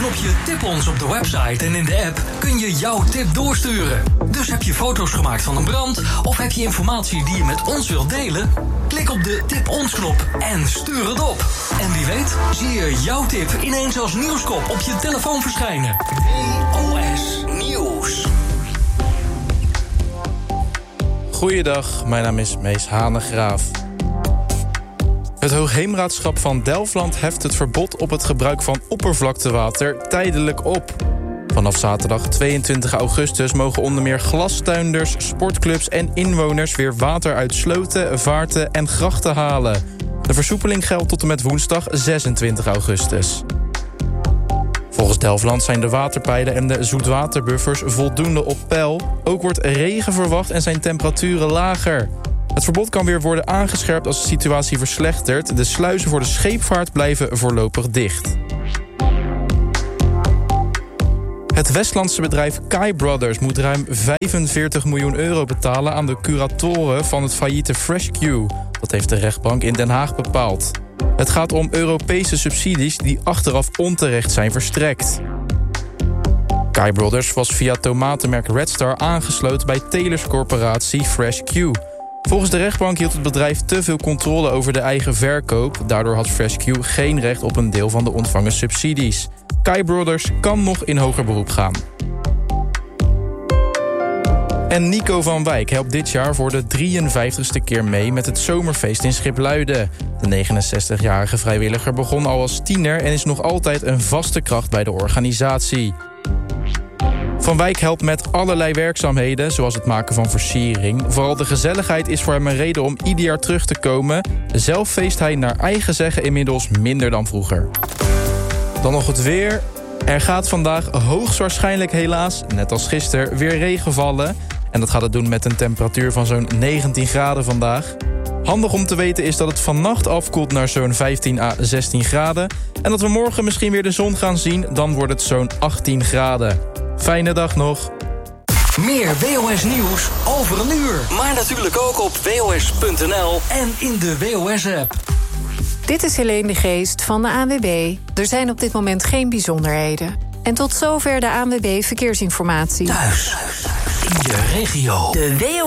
knopje Tip ons op de website en in de app kun je jouw tip doorsturen. Dus heb je foto's gemaakt van een brand of heb je informatie die je met ons wilt delen? Klik op de Tip ons knop en stuur het op. En wie weet zie je jouw tip ineens als nieuwskop op je telefoon verschijnen. WOS Nieuws. Goeiedag, mijn naam is Mees Hanegraaf. Het Hoogheemraadschap van Delfland heft het verbod op het gebruik van oppervlaktewater tijdelijk op. Vanaf zaterdag 22 augustus mogen onder meer glastuinders, sportclubs en inwoners weer water uit sloten, vaarten en grachten halen. De versoepeling geldt tot en met woensdag 26 augustus. Volgens Delfland zijn de waterpeilen en de zoetwaterbuffers voldoende op peil. Ook wordt regen verwacht en zijn temperaturen lager. Het verbod kan weer worden aangescherpt als de situatie verslechtert. De sluizen voor de scheepvaart blijven voorlopig dicht. Het Westlandse bedrijf Kai Brothers moet ruim 45 miljoen euro betalen aan de curatoren van het failliete FreshQ. Dat heeft de rechtbank in Den Haag bepaald. Het gaat om Europese subsidies die achteraf onterecht zijn verstrekt. Kai Brothers was via tomatenmerk Red Star aangesloten bij Taylor's corporatie FreshQ. Volgens de rechtbank hield het bedrijf te veel controle over de eigen verkoop. Daardoor had FreshQ geen recht op een deel van de ontvangen subsidies. Kai Brothers kan nog in hoger beroep gaan. En Nico van Wijk helpt dit jaar voor de 53ste keer mee met het zomerfeest in Schipluiden. De 69-jarige vrijwilliger begon al als tiener en is nog altijd een vaste kracht bij de organisatie. Van Wijk helpt met allerlei werkzaamheden, zoals het maken van versiering. Vooral de gezelligheid is voor hem een reden om ieder jaar terug te komen. Zelf feest hij naar eigen zeggen inmiddels minder dan vroeger. Dan nog het weer. Er gaat vandaag hoogstwaarschijnlijk helaas, net als gisteren, weer regen vallen. En dat gaat het doen met een temperatuur van zo'n 19 graden vandaag. Handig om te weten is dat het vannacht afkoelt naar zo'n 15 à 16 graden. En dat we morgen misschien weer de zon gaan zien, dan wordt het zo'n 18 graden. Fijne dag nog. Meer WOS Nieuws over een uur. Maar natuurlijk ook op WOS.nl en in de WOS-app. Dit is Helene de Geest van de ANWB. Er zijn op dit moment geen bijzonderheden. En tot zover de ANWB Verkeersinformatie. Thuis, in je regio. De WOS